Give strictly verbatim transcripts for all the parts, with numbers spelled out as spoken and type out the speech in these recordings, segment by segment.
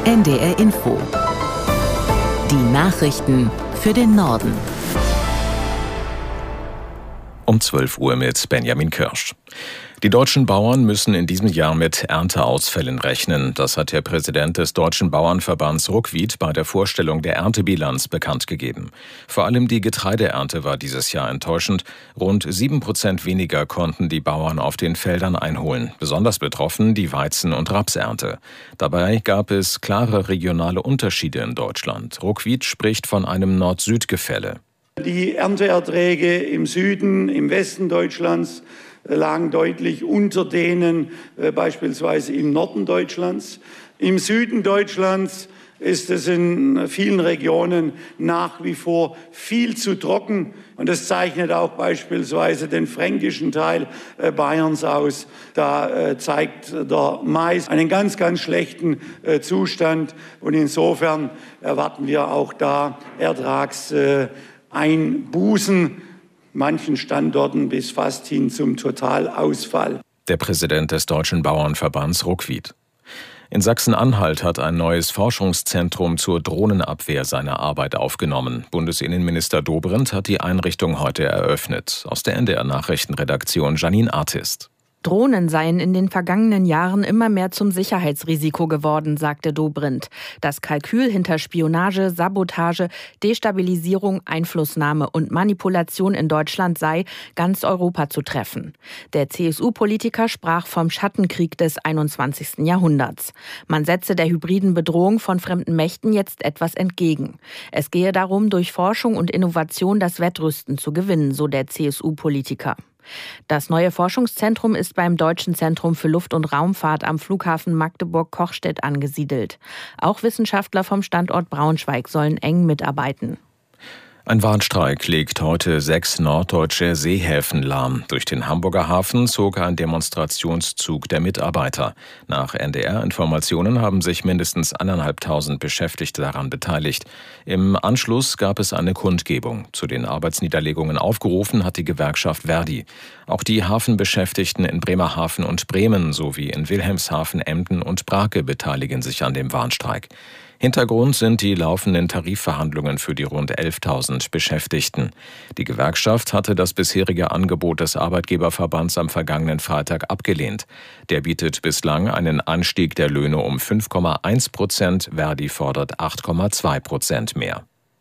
N D R Info. Die Nachrichten für den Norden. Um zwölf Uhr mit Benjamin Kirsch. Die deutschen Bauern müssen in diesem Jahr mit Ernteausfällen rechnen. Das hat der Präsident des Deutschen Bauernverbands Ruckwied bei der Vorstellung der Erntebilanz bekannt gegeben. Vor allem die Getreideernte war dieses Jahr enttäuschend. Rund sieben Prozent weniger konnten die Bauern auf den Feldern einholen. Besonders betroffen die Weizen- und Rapsernte. Dabei gab es klare regionale Unterschiede in Deutschland. Ruckwied spricht von einem Nord-Süd-Gefälle. Die Ernteerträge im Süden, im Westen Deutschlands lagen deutlich unter denen äh, beispielsweise im Norden Deutschlands. Im Süden Deutschlands ist es in vielen Regionen nach wie vor viel zu trocken. Und das zeichnet auch beispielsweise den fränkischen Teil äh, Bayerns aus. Da äh, zeigt der Mais einen ganz, ganz schlechten äh, Zustand. Und insofern erwarten wir auch da Ertragseinbußen. Äh, manchen Standorten bis fast hin zum Totalausfall. Der Präsident des Deutschen Bauernverbands Ruckwied. In Sachsen-Anhalt hat ein neues Forschungszentrum zur Drohnenabwehr seine Arbeit aufgenommen. Bundesinnenminister Dobrindt hat die Einrichtung heute eröffnet. Aus der N D R-Nachrichtenredaktion Janine Artist. Drohnen seien in den vergangenen Jahren immer mehr zum Sicherheitsrisiko geworden, sagte Dobrindt. Das Kalkül hinter Spionage, Sabotage, Destabilisierung, Einflussnahme und Manipulation in Deutschland sei, ganz Europa zu treffen. Der C S U-Politiker sprach vom Schattenkrieg des einundzwanzigsten Jahrhunderts. Man setze der hybriden Bedrohung von fremden Mächten jetzt etwas entgegen. Es gehe darum, durch Forschung und Innovation das Wettrüsten zu gewinnen, so der C S U-Politiker. Das neue Forschungszentrum ist beim Deutschen Zentrum für Luft- und Raumfahrt am Flughafen Magdeburg-Kochstedt angesiedelt. Auch Wissenschaftler vom Standort Braunschweig sollen eng mitarbeiten. Ein Warnstreik legt heute sechs norddeutsche Seehäfen lahm. Durch den Hamburger Hafen zog ein Demonstrationszug der Mitarbeiter. Nach N D R-Informationen haben sich mindestens eineinhalbtausend Beschäftigte daran beteiligt. Im Anschluss gab es eine Kundgebung. Zu den Arbeitsniederlegungen aufgerufen hat die Gewerkschaft Verdi. Auch die Hafenbeschäftigten in Bremerhaven und Bremen sowie in Wilhelmshaven, Emden und Brake beteiligen sich an dem Warnstreik. Hintergrund sind die laufenden Tarifverhandlungen für die rund elftausend Beschäftigten. Die Gewerkschaft hatte das bisherige Angebot des Arbeitgeberverbands am vergangenen Freitag abgelehnt. Der bietet bislang einen Anstieg der Löhne um fünf Komma eins Prozent, Verdi fordert acht Komma zwei Prozent mehr.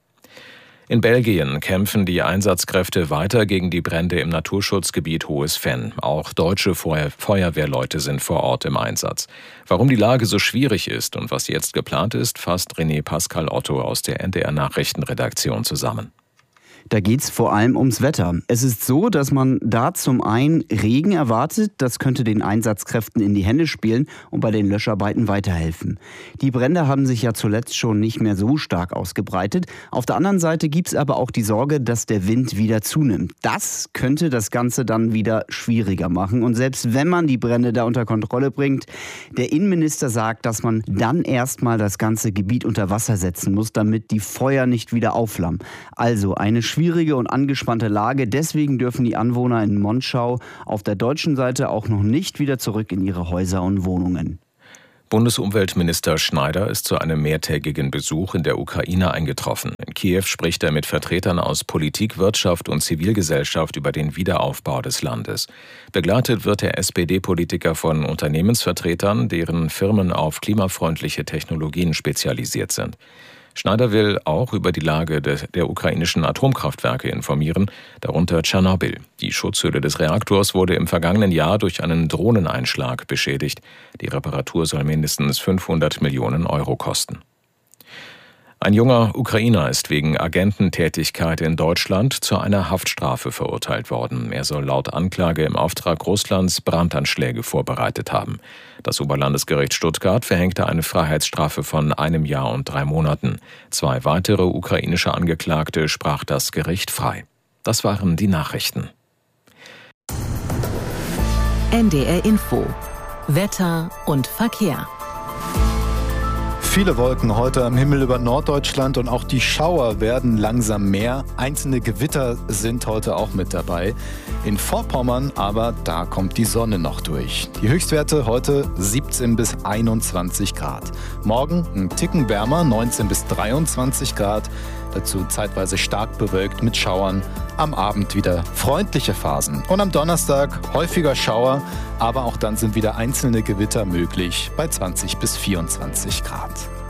In Belgien kämpfen die Einsatzkräfte weiter gegen die Brände im Naturschutzgebiet Hohes Venn. Auch deutsche Feuer- Feuerwehrleute sind vor Ort im Einsatz. Warum die Lage so schwierig ist und was jetzt geplant ist, fasst René Pascal Otto aus der N D R-Nachrichtenredaktion zusammen. Da geht's vor allem ums Wetter. Es ist so, dass man da zum einen Regen erwartet. Das könnte den Einsatzkräften in die Hände spielen und bei den Löscharbeiten weiterhelfen. Die Brände haben sich ja zuletzt schon nicht mehr so stark ausgebreitet. Auf der anderen Seite gibt's aber auch die Sorge, dass der Wind wieder zunimmt. Das könnte das Ganze dann wieder schwieriger machen. Und selbst wenn man die Brände da unter Kontrolle bringt, der Innenminister sagt, dass man dann erstmal das ganze Gebiet unter Wasser setzen muss, damit die Feuer nicht wieder aufflammen. Also eine schwierige und angespannte Lage. Deswegen dürfen die Anwohner in Monschau auf der deutschen Seite auch noch nicht wieder zurück in ihre Häuser und Wohnungen. Bundesumweltminister Schneider ist zu einem mehrtägigen Besuch in der Ukraine eingetroffen. In Kiew spricht er mit Vertretern aus Politik, Wirtschaft und Zivilgesellschaft über den Wiederaufbau des Landes. Begleitet wird der S P D-Politiker von Unternehmensvertretern, deren Firmen auf klimafreundliche Technologien spezialisiert sind. Schneider will auch über die Lage der, der ukrainischen Atomkraftwerke informieren, darunter Tschernobyl. Die Schutzhülle des Reaktors wurde im vergangenen Jahr durch einen Drohneneinschlag beschädigt. Die Reparatur soll mindestens fünfhundert Millionen Euro kosten. Ein junger Ukrainer ist wegen Agententätigkeit in Deutschland zu einer Haftstrafe verurteilt worden. Er soll laut Anklage im Auftrag Russlands Brandanschläge vorbereitet haben. Das Oberlandesgericht Stuttgart verhängte eine Freiheitsstrafe von einem Jahr und drei Monaten. Zwei weitere ukrainische Angeklagte sprach das Gericht frei. Das waren die Nachrichten. N D R Info. Wetter und Verkehr. Viele Wolken heute am Himmel über Norddeutschland und auch die Schauer werden langsam mehr. Einzelne Gewitter sind heute auch mit dabei. In Vorpommern aber, da kommt die Sonne noch durch. Die Höchstwerte heute siebzehn bis einundzwanzig Grad. Morgen ein Ticken wärmer, neunzehn bis dreiundzwanzig Grad. Dazu zeitweise stark bewölkt mit Schauern. Am Abend wieder freundliche Phasen. Und am Donnerstag häufiger Schauer, aber auch dann sind wieder einzelne Gewitter möglich bei zwanzig bis vierundzwanzig Grad.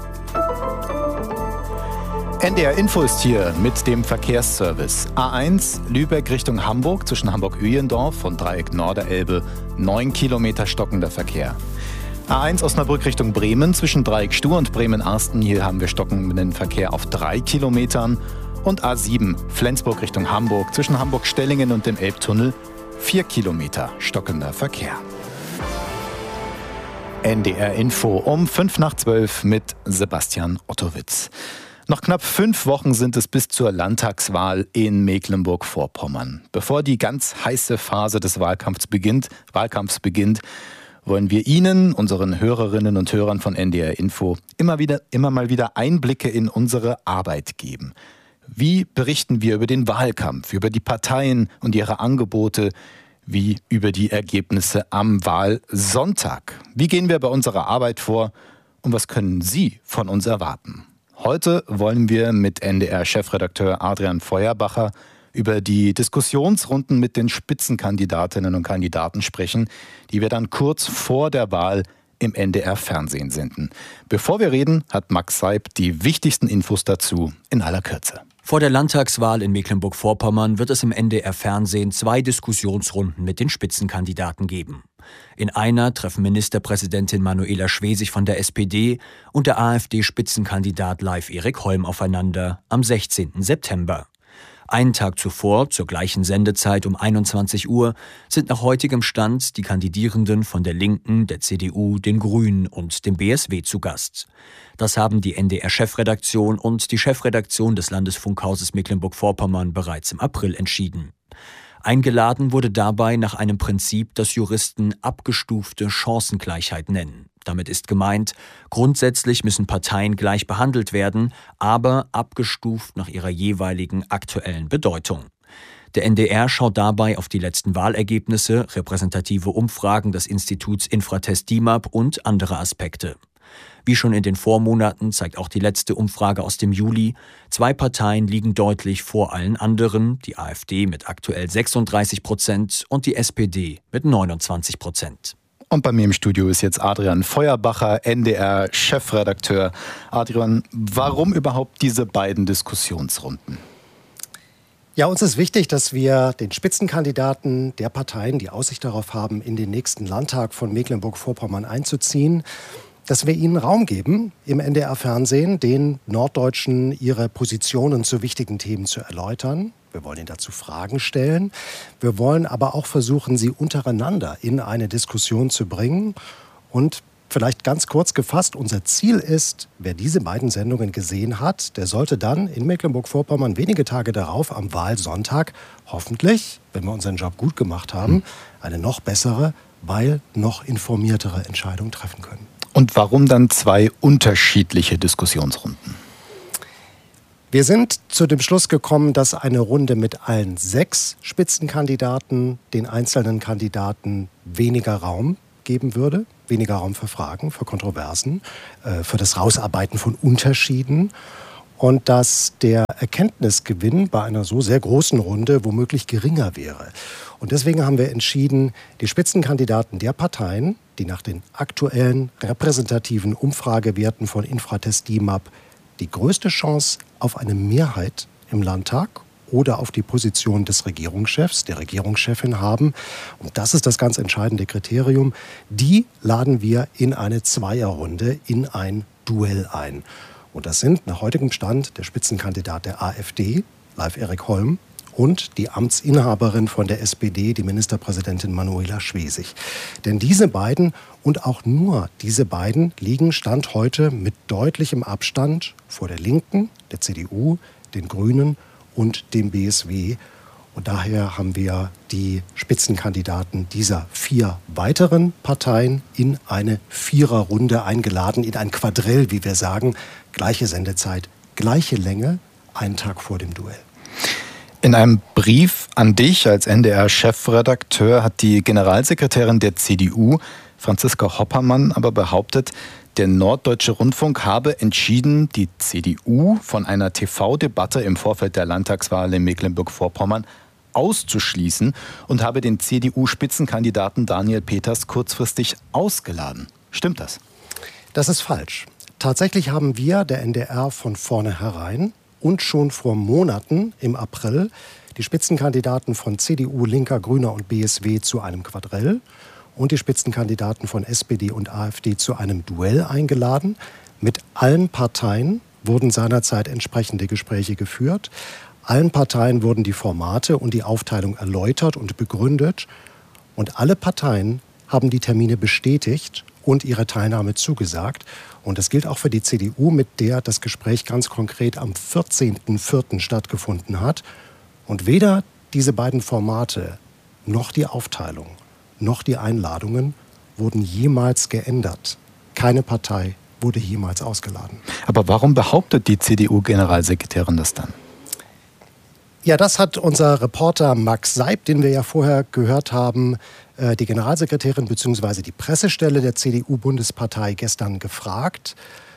N D R Info ist hier mit dem Verkehrsservice. A eins Lübeck Richtung Hamburg zwischen Hamburg-Öhlendorf von Dreieck Norderelbe. neun Kilometer stockender Verkehr. A eins Osnabrück Richtung Bremen zwischen Dreieck Stuhr und Bremen-Arsten. Hier haben wir stockenden Verkehr auf drei Kilometern. Und A sieben Flensburg Richtung Hamburg zwischen Hamburg-Stellingen und dem Elbtunnel. vier Kilometer stockender Verkehr. N D R Info um fünf nach zwölf mit Sebastian Ottowitz. Noch knapp fünf Wochen sind es bis zur Landtagswahl in Mecklenburg-Vorpommern. Bevor die ganz heiße Phase des Wahlkampfs beginnt, Wahlkampfs beginnt, wollen wir Ihnen, unseren Hörerinnen und Hörern von N D R Info, immer wieder, immer mal wieder Einblicke in unsere Arbeit geben. Wie berichten wir über den Wahlkampf, über die Parteien und ihre Angebote, wie über die Ergebnisse am Wahlsonntag? Wie gehen wir bei unserer Arbeit vor und was können Sie von uns erwarten? Heute wollen wir mit N D R-Chefredakteur Adrian Feuerbacher über die Diskussionsrunden mit den Spitzenkandidatinnen und Kandidaten sprechen, die wir dann kurz vor der Wahl im N D R-Fernsehen senden. Bevor wir reden, hat Max Seib die wichtigsten Infos dazu in aller Kürze. Vor der Landtagswahl in Mecklenburg-Vorpommern wird es im N D R-Fernsehen zwei Diskussionsrunden mit den Spitzenkandidaten geben. In einer treffen Ministerpräsidentin Manuela Schwesig von der S P D und der AfD-Spitzenkandidat Leif Erik Holm aufeinander am sechzehnten September. Einen Tag zuvor, zur gleichen Sendezeit um einundzwanzig Uhr, sind nach heutigem Stand die Kandidierenden von der Linken, der C D U, den Grünen und dem B S W zu Gast. Das haben die N D R-Chefredaktion und die Chefredaktion des Landesfunkhauses Mecklenburg-Vorpommern bereits im April entschieden. Eingeladen wurde dabei nach einem Prinzip, das Juristen abgestufte Chancengleichheit nennen. Damit ist gemeint, grundsätzlich müssen Parteien gleich behandelt werden, aber abgestuft nach ihrer jeweiligen aktuellen Bedeutung. Der N D R schaut dabei auf die letzten Wahlergebnisse, repräsentative Umfragen des Instituts Infratest D I M A P und andere Aspekte. Wie schon in den Vormonaten zeigt auch die letzte Umfrage aus dem Juli, zwei Parteien liegen deutlich vor allen anderen, die AfD mit aktuell sechsunddreißig Prozent und die S P D mit neunundzwanzig Prozent. Und bei mir im Studio ist jetzt Adrian Feuerbacher, N D R-Chefredakteur. Adrian, warum überhaupt diese beiden Diskussionsrunden? Ja, uns ist wichtig, dass wir den Spitzenkandidaten der Parteien, die Aussicht darauf haben, in den nächsten Landtag von Mecklenburg-Vorpommern einzuziehen, dass wir ihnen Raum geben, im N D R-Fernsehen den Norddeutschen ihre Positionen zu wichtigen Themen zu erläutern. Wir wollen ihnen dazu Fragen stellen. Wir wollen aber auch versuchen, sie untereinander in eine Diskussion zu bringen. Und vielleicht ganz kurz gefasst, unser Ziel ist, wer diese beiden Sendungen gesehen hat, der sollte dann in Mecklenburg-Vorpommern wenige Tage darauf am Wahlsonntag hoffentlich, wenn wir unseren Job gut gemacht haben, eine noch bessere, weil noch informiertere Entscheidung treffen können. Und warum dann zwei unterschiedliche Diskussionsrunden? Wir sind zu dem Schluss gekommen, dass eine Runde mit allen sechs Spitzenkandidaten den einzelnen Kandidaten weniger Raum geben würde. Weniger Raum für Fragen, für Kontroversen, für das Rausarbeiten von Unterschieden. Und dass der Erkenntnisgewinn bei einer so sehr großen Runde womöglich geringer wäre. Und deswegen haben wir entschieden, die Spitzenkandidaten der Parteien, die nach den aktuellen repräsentativen Umfragewerten von Infratest D I M A P die größte Chance auf eine Mehrheit im Landtag oder auf die Position des Regierungschefs, der Regierungschefin haben. Und das ist das ganz entscheidende Kriterium. Die laden wir in eine Zweierrunde, in ein Duell ein. Und das sind nach heutigem Stand der Spitzenkandidat der AfD, Leif Erik Holm, und die Amtsinhaberin von der S P D, die Ministerpräsidentin Manuela Schwesig. Denn diese beiden und auch nur diese beiden liegen Stand heute mit deutlichem Abstand vor der Linken, der C D U, den Grünen und dem B S W. Und daher haben wir die Spitzenkandidaten dieser vier weiteren Parteien in eine Viererrunde eingeladen, in ein Quadrell, wie wir sagen. Gleiche Sendezeit, gleiche Länge, einen Tag vor dem Duell. In einem Brief an dich als N D R-Chefredakteur hat die Generalsekretärin der C D U, Franziska Hoppermann, aber behauptet, der Norddeutsche Rundfunk habe entschieden, die C D U von einer T V-Debatte im Vorfeld der Landtagswahl in Mecklenburg-Vorpommern auszuschließen und habe den C D U-Spitzenkandidaten Daniel Peters kurzfristig ausgeladen. Stimmt das? Das ist falsch. Tatsächlich haben wir, der N D R, von vornherein und schon vor Monaten im April die Spitzenkandidaten von C D U, Linker, Grüner und B S W zu einem Quadrell und die Spitzenkandidaten von S P D und AfD zu einem Duell eingeladen. Mit allen Parteien wurden seinerzeit entsprechende Gespräche geführt. Allen Parteien wurden die Formate und die Aufteilung erläutert und begründet. Und alle Parteien haben die Termine bestätigt und ihre Teilnahme zugesagt. Und das gilt auch für die C D U, mit der das Gespräch ganz konkret am vierzehnten vierten stattgefunden hat. Und weder diese beiden Formate noch die Aufteilung noch die Einladungen wurden jemals geändert. Keine Partei wurde jemals ausgeladen. Aber warum behauptet die C D U-Generalsekretärin das dann? Ja, das hat unser Reporter Max Seib, den wir ja vorher gehört haben, die Generalsekretärin bzw. die Pressestelle der C D U-Bundespartei gestern gefragt.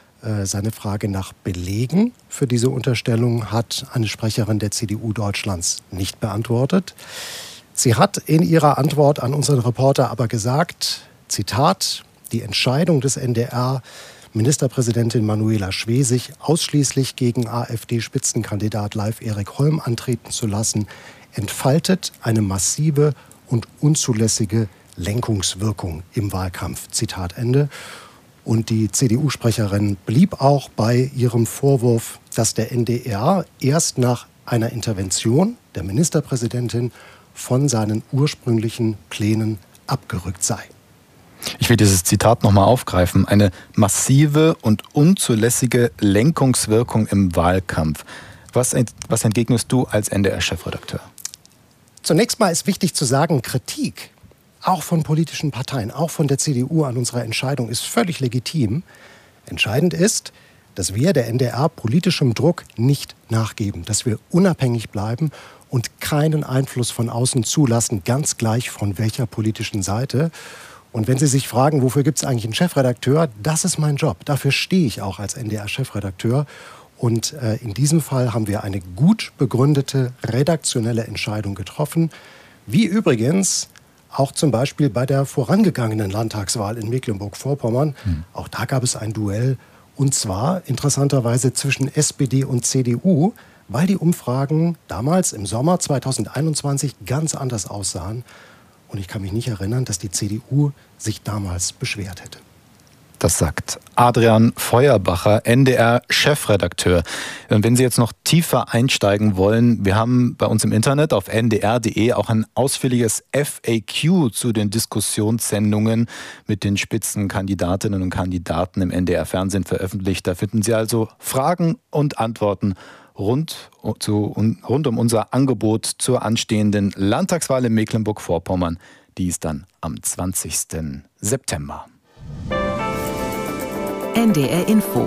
Seine Frage nach Belegen für diese Unterstellung hat eine Sprecherin der C D U Deutschlands nicht beantwortet. Sie hat in ihrer Antwort an unseren Reporter aber gesagt, Zitat, die Entscheidung des N D R, Ministerpräsidentin Manuela Schwesig ausschließlich gegen AfD-Spitzenkandidat Leif Erik Holm antreten zu lassen, entfaltet eine massive und unzulässige Lenkungswirkung im Wahlkampf. Zitat Ende. Und die C D U-Sprecherin blieb auch bei ihrem Vorwurf, dass der N D R erst nach einer Intervention der Ministerpräsidentin von seinen ursprünglichen Plänen abgerückt sei. Ich will dieses Zitat nochmal aufgreifen. Eine massive und unzulässige Lenkungswirkung im Wahlkampf. Was, was entgegnest du als N D R-Chefredakteur? Zunächst mal ist wichtig zu sagen, Kritik, auch von politischen Parteien, auch von der C D U an unserer Entscheidung, ist völlig legitim. Entscheidend ist, dass wir, der N D R, politischem Druck nicht nachgeben, dass wir unabhängig bleiben und keinen Einfluss von außen zulassen, ganz gleich von welcher politischen Seite. Und wenn Sie sich fragen, wofür gibt es eigentlich einen Chefredakteur, das ist mein Job. Dafür stehe ich auch als N D R-Chefredakteur. Und äh, in diesem Fall haben wir eine gut begründete redaktionelle Entscheidung getroffen, wie übrigens auch zum Beispiel bei der vorangegangenen Landtagswahl in Mecklenburg-Vorpommern. Hm. Auch da gab es ein Duell, und zwar interessanterweise zwischen S P D und C D U, weil die Umfragen damals im Sommer zweitausendeinundzwanzig ganz anders aussahen. Und ich kann mich nicht erinnern, dass die C D U sich damals beschwert hätte. Das sagt Adrian Feuerbacher, N D R-Chefredakteur. Und wenn Sie jetzt noch tiefer einsteigen wollen, wir haben bei uns im Internet auf n d r punkt d e auch ein ausführliches F A Q zu den Diskussionssendungen mit den Spitzenkandidatinnen und Kandidaten im N D R-Fernsehen veröffentlicht. Da finden Sie also Fragen und Antworten Rund, zu, rund um unser Angebot zur anstehenden Landtagswahl in Mecklenburg-Vorpommern. Die ist dann am zwanzigsten September. N D R Info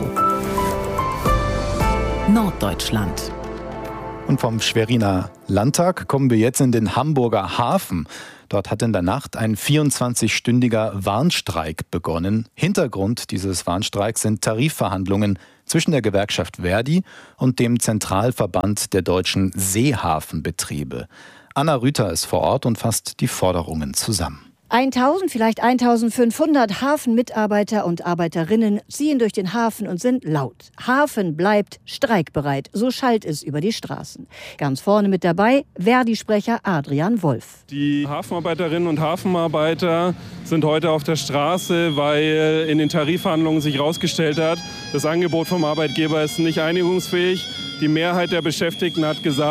Norddeutschland. Und vom Schweriner Landtag kommen wir jetzt in den Hamburger Hafen. Dort hat in der Nacht ein vierundzwanzigstündiger Warnstreik begonnen. Hintergrund dieses Warnstreiks sind Tarifverhandlungen zwischen der Gewerkschaft Verdi und dem Zentralverband der deutschen Seehafenbetriebe. Anna Rüther ist vor Ort und fasst die Forderungen zusammen. eintausend, vielleicht eintausendfünfhundert Hafenmitarbeiter und Arbeiterinnen ziehen durch den Hafen und sind laut. Hafen bleibt streikbereit, so schallt es über die Straßen. Ganz vorne mit dabei Verdi-Sprecher Adrian Wolf. Die Hafenarbeiterinnen und Hafenarbeiter sind heute auf der Straße, weil in den Tarifverhandlungen sich herausgestellt hat, das Angebot vom Arbeitgeber ist nicht einigungsfähig. Die Mehrheit der Beschäftigten hat gesagt,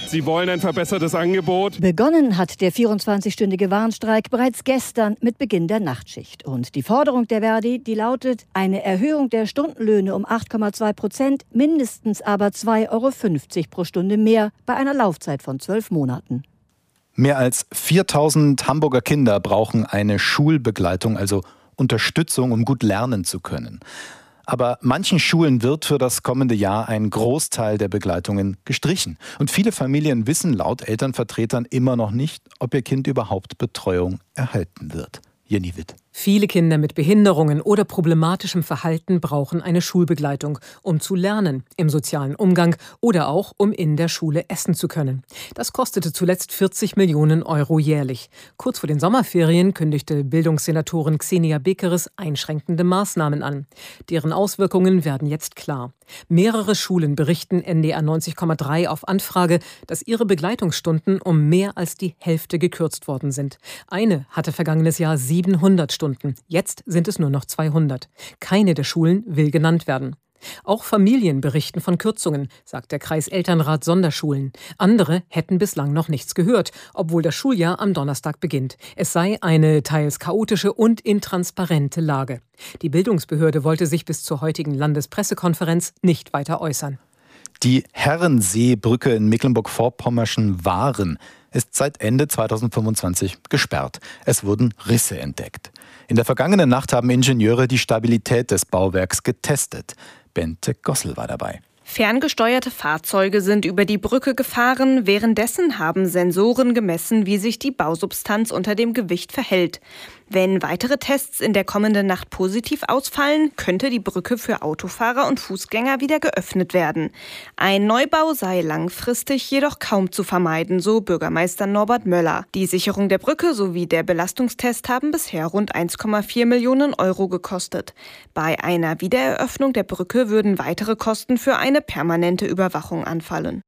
Sie wollen ein verbessertes Angebot. Begonnen hat der vierundzwanzigstündige Warnstreik bereits gestern mit Beginn der Nachtschicht. Und die Forderung der Verdi, die lautet eine Erhöhung der Stundenlöhne um acht Komma zwei Prozent, mindestens aber zwei Euro fünfzig pro Stunde mehr bei einer Laufzeit von zwölf Monaten. Mehr als viertausend Hamburger Kinder brauchen eine Schulbegleitung, also Unterstützung, um gut lernen zu können. Aber manchen Schulen wird für das kommende Jahr ein Großteil der Begleitungen gestrichen. Und viele Familien wissen laut Elternvertretern immer noch nicht, ob ihr Kind überhaupt Betreuung erhalten wird. Jenny Witt. Viele Kinder mit Behinderungen oder problematischem Verhalten brauchen eine Schulbegleitung, um zu lernen, im sozialen Umgang oder auch, um in der Schule essen zu können. Das kostete zuletzt vierzig Millionen Euro jährlich. Kurz vor den Sommerferien kündigte Bildungssenatorin Xenia Bekeres einschränkende Maßnahmen an. Deren Auswirkungen werden jetzt klar. Mehrere Schulen berichten N D R neunzig Komma drei auf Anfrage, dass ihre Begleitungsstunden um mehr als die Hälfte gekürzt worden sind. Eine hatte vergangenes Jahr siebenhundert Stunden. Jetzt sind es nur noch zweihundert. Keine der Schulen will genannt werden. Auch Familien berichten von Kürzungen, sagt der Kreiselternrat Sonderschulen. Andere hätten bislang noch nichts gehört, obwohl das Schuljahr am Donnerstag beginnt. Es sei eine teils chaotische und intransparente Lage. Die Bildungsbehörde wollte sich bis zur heutigen Landespressekonferenz nicht weiter äußern. Die Herrenseebrücke in Mecklenburg-Vorpommerschen Waren ist seit Ende zweitausendfünfundzwanzig gesperrt. Es wurden Risse entdeckt. In der vergangenen Nacht haben Ingenieure die Stabilität des Bauwerks getestet. Bente Gossel war dabei. Ferngesteuerte Fahrzeuge sind über die Brücke gefahren. Währenddessen haben Sensoren gemessen, wie sich die Bausubstanz unter dem Gewicht verhält. Wenn weitere Tests in der kommenden Nacht positiv ausfallen, könnte die Brücke für Autofahrer und Fußgänger wieder geöffnet werden. Ein Neubau sei langfristig jedoch kaum zu vermeiden, so Bürgermeister Norbert Möller. Die Sicherung der Brücke sowie der Belastungstest haben bisher rund eins Komma vier Millionen Euro gekostet. Bei einer Wiedereröffnung der Brücke würden weitere Kosten für eine permanente Überwachung anfallen.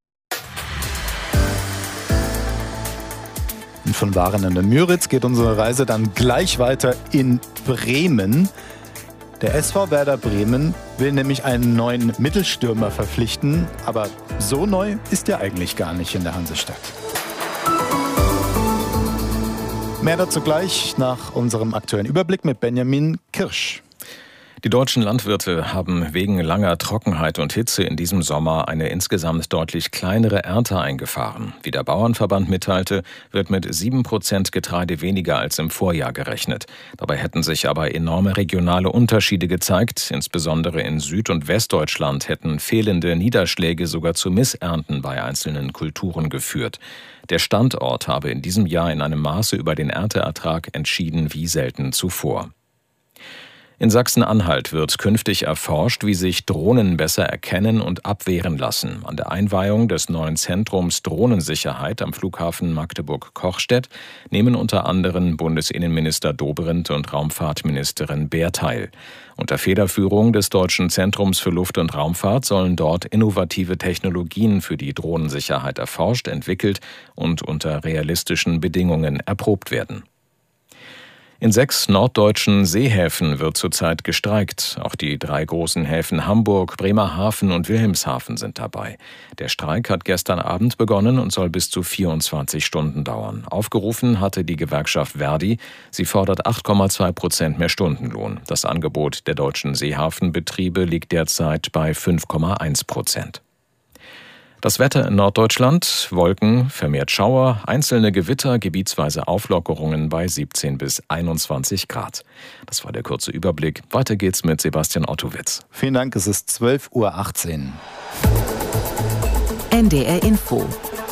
Von Waren an der Müritz geht unsere Reise dann gleich weiter in Bremen. Der S V Werder Bremen will nämlich einen neuen Mittelstürmer verpflichten, aber so neu ist er eigentlich gar nicht in der Hansestadt. Mehr dazu gleich nach unserem aktuellen Überblick mit Benjamin Kirsch. Die deutschen Landwirte haben wegen langer Trockenheit und Hitze in diesem Sommer eine insgesamt deutlich kleinere Ernte eingefahren. Wie der Bauernverband mitteilte, wird mit sieben Prozent Getreide weniger als im Vorjahr gerechnet. Dabei hätten sich aber enorme regionale Unterschiede gezeigt. Insbesondere in Süd- und Westdeutschland hätten fehlende Niederschläge sogar zu Missernten bei einzelnen Kulturen geführt. Der Standort habe in diesem Jahr in einem Maße über den Ernteertrag entschieden wie selten zuvor. In Sachsen-Anhalt wird künftig erforscht, wie sich Drohnen besser erkennen und abwehren lassen. An der Einweihung des neuen Zentrums Drohnensicherheit am Flughafen Magdeburg-Kochstedt nehmen unter anderem Bundesinnenminister Dobrindt und Raumfahrtministerin Baer teil. Unter Federführung des Deutschen Zentrums für Luft- und Raumfahrt sollen dort innovative Technologien für die Drohnensicherheit erforscht, entwickelt und unter realistischen Bedingungen erprobt werden. In sechs norddeutschen Seehäfen wird zurzeit gestreikt. Auch die drei großen Häfen Hamburg, Bremerhaven und Wilhelmshaven sind dabei. Der Streik hat gestern Abend begonnen und soll bis zu vierundzwanzig Stunden dauern. Aufgerufen hatte die Gewerkschaft Verdi. Sie fordert acht Komma zwei Prozent mehr Stundenlohn. Das Angebot der deutschen Seehafenbetriebe liegt derzeit bei fünf Komma eins Prozent. Das Wetter in Norddeutschland: Wolken, vermehrt Schauer, einzelne Gewitter, gebietsweise Auflockerungen bei siebzehn bis einundzwanzig Grad. Das war der kurze Überblick. Weiter geht's mit Sebastian Ottowitz. Vielen Dank, es ist zwölf Uhr achtzehn. N D R Info.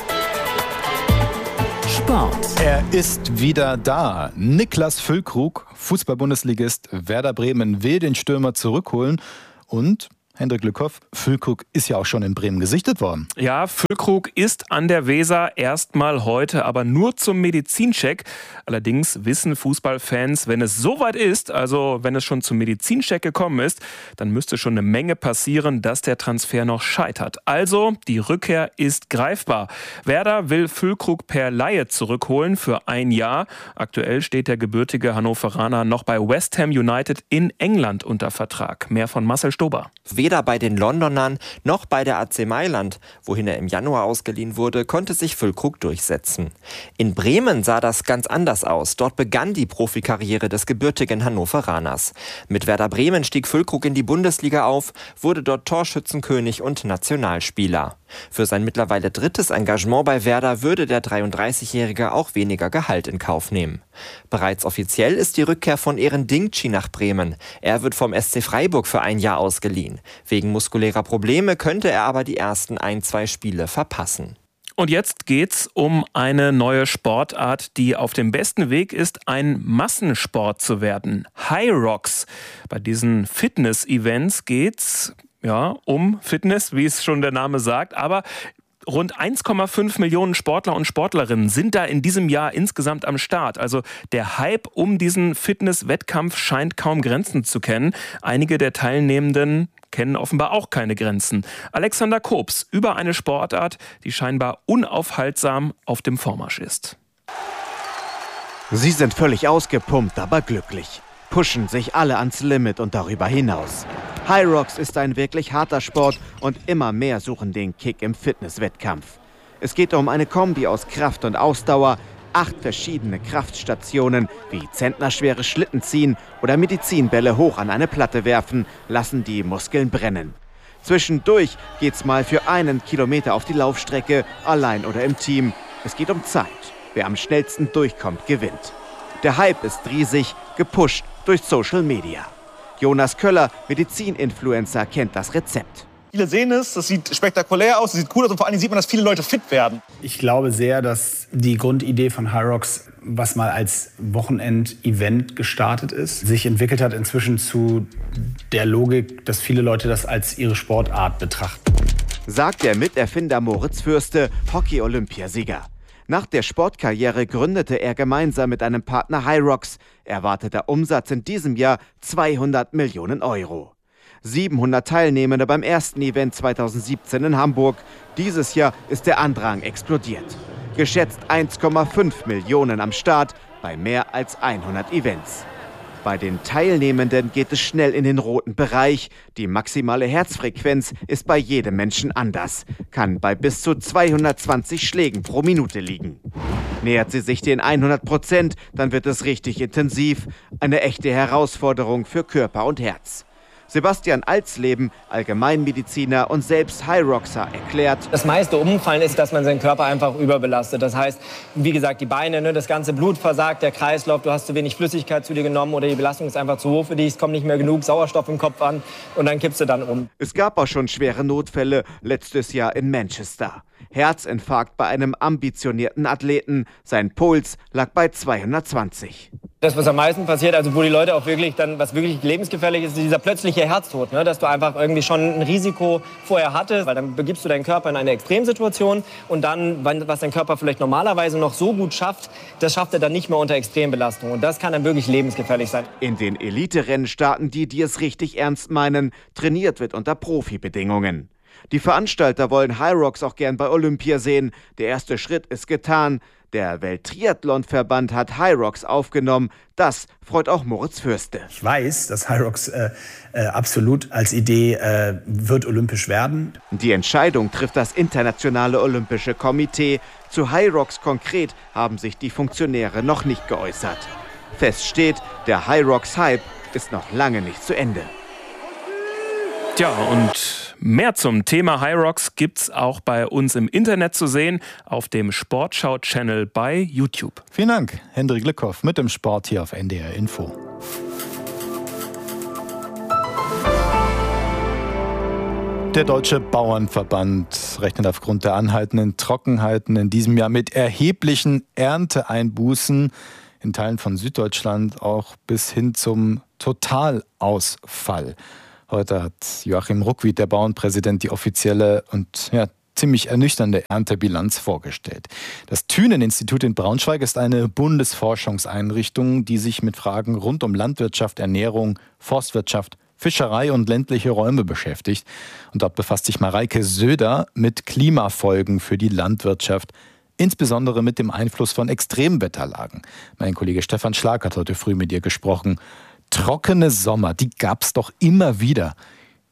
Sport. Er ist wieder da. Niklas Füllkrug, Fußball-Bundesligist Werder Bremen, will den Stürmer zurückholen und Hendrik Lückhoff, Füllkrug ist ja auch schon in Bremen gesichtet worden. Ja, Füllkrug ist an der Weser erstmal heute, aber nur zum Medizincheck. Allerdings wissen Fußballfans, wenn es soweit ist, also wenn es schon zum Medizincheck gekommen ist, dann müsste schon eine Menge passieren, dass der Transfer noch scheitert. Also, die Rückkehr ist greifbar. Werder will Füllkrug per Leihe zurückholen für ein Jahr. Aktuell steht der gebürtige Hannoveraner noch bei West Ham United in England unter Vertrag. Mehr von Marcel Stober. weder bei den Londonern noch bei der A C Mailand, wohin er im Januar ausgeliehen wurde, konnte sich Füllkrug durchsetzen. In Bremen sah das ganz anders aus. Dort begann die Profikarriere des gebürtigen Hannoveraners. Mit Werder Bremen stieg Füllkrug in die Bundesliga auf, wurde dort Torschützenkönig und Nationalspieler. Für sein mittlerweile drittes Engagement bei Werder würde der dreiunddreißigjährige auch weniger Gehalt in Kauf nehmen. Bereits offiziell ist die Rückkehr von Eren Dingchi nach Bremen. Er wird vom S C Freiburg für ein Jahr ausgeliehen. Wegen muskulärer Probleme könnte er aber die ersten ein, zwei Spiele verpassen. Und jetzt geht's um eine neue Sportart, die auf dem besten Weg ist, ein Massensport zu werden. Hyrox. Bei diesen Fitness-Events geht's ja um Fitness, wie es schon der Name sagt, aber rund eins Komma fünf Millionen Sportler und Sportlerinnen sind da in diesem Jahr insgesamt am Start. Also der Hype um diesen Fitness-Wettkampf scheint kaum Grenzen zu kennen. Einige der Teilnehmenden kennen offenbar auch keine Grenzen. Alexander Kobs über eine Sportart, die scheinbar unaufhaltsam auf dem Vormarsch ist. Sie sind völlig ausgepumpt, aber glücklich. Pushen sich alle ans Limit und darüber hinaus. Hyrox ist ein wirklich harter Sport und immer mehr suchen den Kick im Fitnesswettkampf. Es geht um eine Kombi aus Kraft und Ausdauer, acht verschiedene Kraftstationen wie zentnerschwere Schlitten ziehen oder Medizinbälle hoch an eine Platte werfen, lassen die Muskeln brennen. Zwischendurch geht's mal für einen Kilometer auf die Laufstrecke, allein oder im Team. Es geht um Zeit. Wer am schnellsten durchkommt, gewinnt. Der Hype ist riesig, gepusht durch Social Media. Jonas Köller, Medizininfluencer, kennt das Rezept. Viele sehen es, das sieht spektakulär aus, das sieht cool aus und vor allem sieht man, dass viele Leute fit werden. Ich glaube sehr, dass die Grundidee von Hyrox, was mal als Wochenend-Event gestartet ist, sich entwickelt hat inzwischen zu der Logik, dass viele Leute das als ihre Sportart betrachten. Sagt der Miterfinder Moritz Fürste, Hockey-Olympiasieger. Nach der Sportkarriere gründete er gemeinsam mit einem Partner Hyrox. Erwarteter Umsatz in diesem Jahr zweihundert Millionen Euro. siebenhundert Teilnehmende beim ersten Event zweitausendsiebzehn in Hamburg. Dieses Jahr ist der Andrang explodiert. Geschätzt eins Komma fünf Millionen am Start bei mehr als hundert Events. Bei den Teilnehmenden geht es schnell in den roten Bereich. Die maximale Herzfrequenz ist bei jedem Menschen anders, kann bei bis zu zweihundertzwanzig Schlägen pro Minute liegen. Nähert sie sich den hundert Prozent, dann wird es richtig intensiv. Eine echte Herausforderung für Körper und Herz. Sebastian Alsleben, Allgemeinmediziner und selbst Hyroxer, erklärt: Das meiste Umfallen ist, dass man seinen Körper einfach überbelastet. Das heißt, wie gesagt, die Beine, ne, das ganze Blut versagt, der Kreislauf, du hast zu wenig Flüssigkeit zu dir genommen oder die Belastung ist einfach zu hoch für dich, es kommt nicht mehr genug Sauerstoff im Kopf an und dann kippst du dann um. Es gab auch schon schwere Notfälle, letztes Jahr in Manchester. Herzinfarkt bei einem ambitionierten Athleten. Sein Puls lag bei zweihundertzwanzig. Das, was am meisten passiert, also wo die Leute auch wirklich dann, was wirklich lebensgefährlich ist, ist dieser plötzliche Herztod, ne? Dass du einfach irgendwie schon ein Risiko vorher hattest, weil dann begibst du deinen Körper in eine Extremsituation und dann, was dein Körper vielleicht normalerweise noch so gut schafft, das schafft er dann nicht mehr unter Extrembelastung und das kann dann wirklich lebensgefährlich sein. In den Elite-Rennen starten die, die es richtig ernst meinen. Trainiert wird unter Profibedingungen. Die Veranstalter wollen Hyrox auch gern bei Olympia sehen. Der erste Schritt ist getan. Der Welttriathlon-Verband hat Hyrox aufgenommen. Das freut auch Moritz Fürste. Ich weiß, dass Hyrox äh, äh, absolut als Idee äh, wird olympisch werden. Die Entscheidung trifft das Internationale Olympische Komitee. Zu Hyrox konkret haben sich die Funktionäre noch nicht geäußert. Fest steht, der Hyrox-Hype ist noch lange nicht zu Ende. Tja, und mehr zum Thema Hyrox gibt's auch bei uns im Internet zu sehen, auf dem Sportschau-Channel bei YouTube. Vielen Dank, Hendrik Lückhoff mit dem Sport hier auf N D R Info. Der Deutsche Bauernverband rechnet aufgrund der anhaltenden Trockenheiten in diesem Jahr mit erheblichen Ernteeinbußen in Teilen von Süddeutschland, auch bis hin zum Totalausfall. Heute hat Joachim Ruckwied, der Bauernpräsident, die offizielle und ja, ziemlich ernüchternde Erntebilanz vorgestellt. Das Thünen-Institut in Braunschweig ist eine Bundesforschungseinrichtung, die sich mit Fragen rund um Landwirtschaft, Ernährung, Forstwirtschaft, Fischerei und ländliche Räume beschäftigt. Und dort befasst sich Mareike Söder mit Klimafolgen für die Landwirtschaft, insbesondere mit dem Einfluss von Extremwetterlagen. Mein Kollege Stefan Schlag hat heute früh mit ihr gesprochen. Trockene Sommer, die gab es doch immer wieder.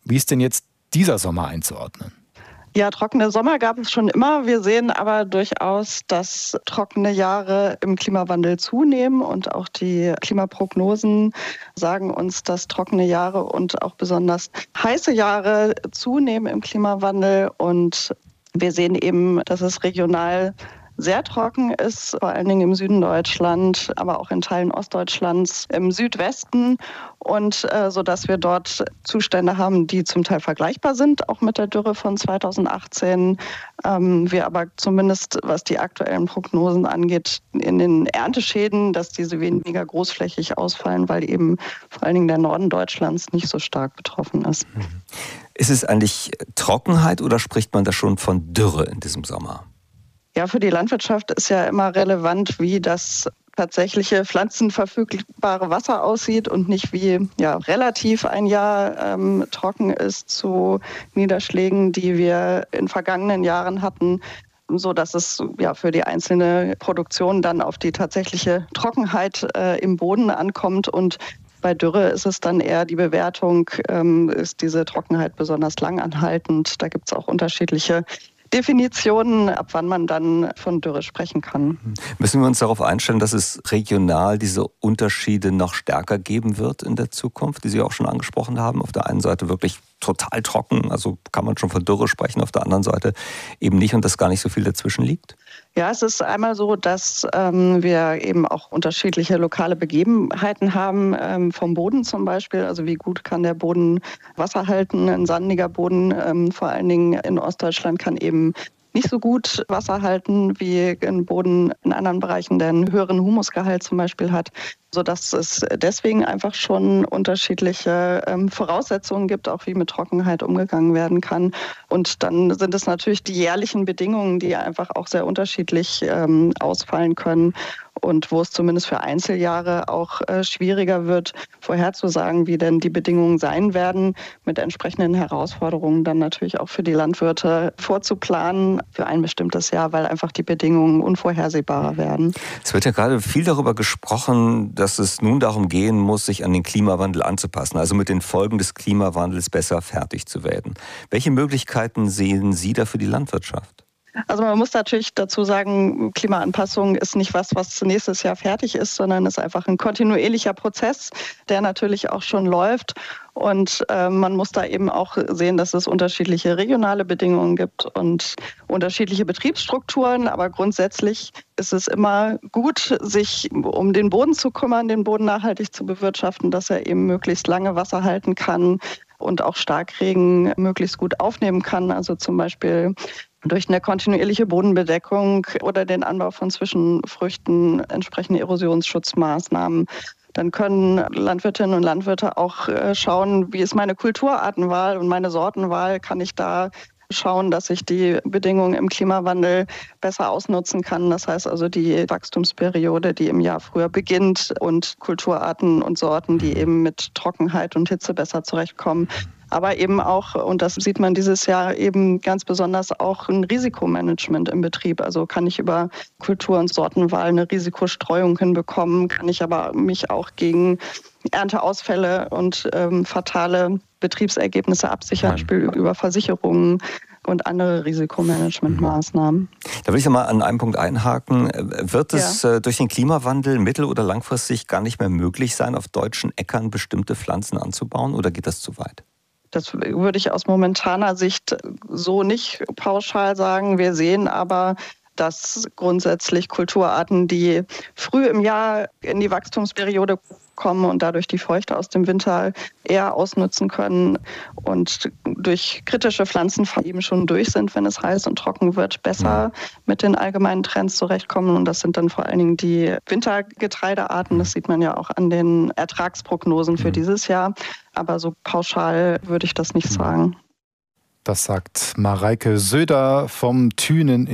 Wie ist denn jetzt dieser Sommer einzuordnen? Ja, trockene Sommer gab es schon immer. Wir sehen aber durchaus, dass trockene Jahre im Klimawandel zunehmen. Und auch die Klimaprognosen sagen uns, dass trockene Jahre und auch besonders heiße Jahre zunehmen im Klimawandel. Und wir sehen eben, dass es regional sehr trocken ist, vor allen Dingen im Süden Deutschlands, aber auch in Teilen Ostdeutschlands, im Südwesten. Und äh, so dass wir dort Zustände haben, die zum Teil vergleichbar sind, auch mit der Dürre von zweitausendachtzehn. Ähm, wir aber zumindest, was die aktuellen Prognosen angeht, in den Ernteschäden, dass diese weniger großflächig ausfallen, weil eben vor allen Dingen der Norden Deutschlands nicht so stark betroffen ist. Ist es eigentlich Trockenheit oder spricht man da schon von Dürre in diesem Sommer? Ja, für die Landwirtschaft ist ja immer relevant, wie das tatsächliche pflanzenverfügbare Wasser aussieht und nicht wie ja, relativ ein Jahr ähm, trocken ist zu Niederschlägen, die wir in vergangenen Jahren hatten, so dass es ja für die einzelne Produktion dann auf die tatsächliche Trockenheit äh, im Boden ankommt. Und bei Dürre ist es dann eher die Bewertung, ähm, ist diese Trockenheit besonders langanhaltend. Da gibt es auch unterschiedliche Definitionen, ab wann man dann von Dürre sprechen kann. Müssen wir uns darauf einstellen, dass es regional diese Unterschiede noch stärker geben wird in der Zukunft, die Sie auch schon angesprochen haben? Auf der einen Seite wirklich total trocken, also kann man schon von Dürre sprechen, auf der anderen Seite eben nicht und dass gar nicht so viel dazwischen liegt? Ja, es ist einmal so, dass ähm, wir eben auch unterschiedliche lokale Begebenheiten haben, ähm, vom Boden zum Beispiel. Also wie gut kann der Boden Wasser halten? Ein sandiger Boden, ähm, vor allen Dingen in Ostdeutschland, kann eben nicht so gut Wasser halten wie ein Boden in anderen Bereichen, der einen höheren Humusgehalt zum Beispiel hat, sodass es deswegen einfach schon unterschiedliche ähm, Voraussetzungen gibt, auch wie mit Trockenheit umgegangen werden kann. Und dann sind es natürlich die jährlichen Bedingungen, die einfach auch sehr unterschiedlich ähm, ausfallen können und wo es zumindest für Einzeljahre auch äh, schwieriger wird, vorherzusagen, wie denn die Bedingungen sein werden, mit entsprechenden Herausforderungen dann natürlich auch für die Landwirte vorzuplanen für ein bestimmtes Jahr, weil einfach die Bedingungen unvorhersehbarer werden. Es wird ja gerade viel darüber gesprochen, dass es nun darum gehen muss, sich an den Klimawandel anzupassen, also mit den Folgen des Klimawandels besser fertig zu werden. Welche Möglichkeiten sehen Sie da für die Landwirtschaft? Also man muss natürlich dazu sagen, Klimaanpassung ist nicht was, was nächstes Jahr fertig ist, sondern ist einfach ein kontinuierlicher Prozess, der natürlich auch schon läuft. Und äh, man muss da eben auch sehen, dass es unterschiedliche regionale Bedingungen gibt und unterschiedliche Betriebsstrukturen. Aber grundsätzlich ist es immer gut, sich um den Boden zu kümmern, den Boden nachhaltig zu bewirtschaften, dass er eben möglichst lange Wasser halten kann und auch Starkregen möglichst gut aufnehmen kann. Also zum Beispiel durch eine kontinuierliche Bodenbedeckung oder den Anbau von Zwischenfrüchten, entsprechende Erosionsschutzmaßnahmen. Dann können Landwirtinnen und Landwirte auch schauen, wie ist meine Kulturartenwahl und meine Sortenwahl, kann ich da schauen, dass ich die Bedingungen im Klimawandel besser ausnutzen kann. Das heißt also die Wachstumsperiode, die im Jahr früher beginnt und Kulturarten und Sorten, die eben mit Trockenheit und Hitze besser zurechtkommen. Aber eben auch, und das sieht man dieses Jahr eben ganz besonders, auch ein Risikomanagement im Betrieb. Also kann ich über Kultur- und Sortenwahl eine Risikostreuung hinbekommen, kann ich aber mich auch gegen Ernteausfälle und ähm, fatale Betriebsergebnisse absichern, Spiel über Versicherungen und andere Risikomanagementmaßnahmen. Da will ich mal an einem Punkt einhaken. Wird es ja. durch den Klimawandel mittel- oder langfristig gar nicht mehr möglich sein, auf deutschen Äckern bestimmte Pflanzen anzubauen, oder geht das zu weit? Das würde ich aus momentaner Sicht so nicht pauschal sagen. Wir sehen aber, dass grundsätzlich Kulturarten, die früh im Jahr in die Wachstumsperiode kommen und dadurch die Feuchte aus dem Winter eher ausnutzen können und durch kritische Pflanzen eben schon durch sind, wenn es heiß und trocken wird, besser mit den allgemeinen Trends zurechtkommen. Und das sind dann vor allen Dingen die Wintergetreidearten. Das sieht man ja auch an den Ertragsprognosen für dieses Jahr. Aber so pauschal würde ich das nicht sagen. Das sagt Mareike Söder vom Thünen